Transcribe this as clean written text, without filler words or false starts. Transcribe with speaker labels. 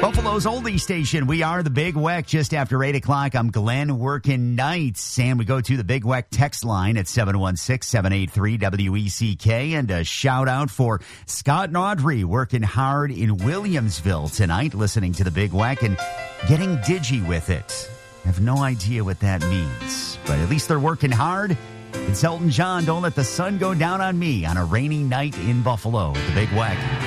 Speaker 1: Buffalo's oldie station. We are the Big Weck just after 8 o'clock. I'm Glenn working nights. And we go to the Big Weck text line at 716-783-WECK. And a shout out for Scott and Audrey working hard in Williamsville tonight, listening to the Big Weck and getting digi with it. I have no idea what that means, but at least they're working hard. It's Elton John, Don't Let the Sun Go Down on Me on a rainy night in Buffalo at the Big Weck.